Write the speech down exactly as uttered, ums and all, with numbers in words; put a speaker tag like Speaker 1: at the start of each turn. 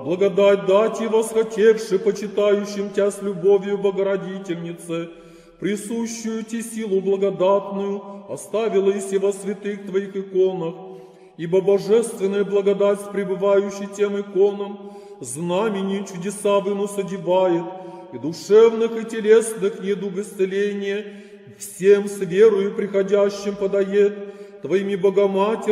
Speaker 1: благодать дать и восхотевши почитающим Тя с любовью, Богородительнице, присущую Ти силу благодатную, оставила и во святых Твоих иконах, ибо божественная благодать с пребывающей тем иконам знамени чудеса вынос одевает, и душевных, и телесных недуг исцеления всем с верою приходящим подает, Твоими Богоматерь,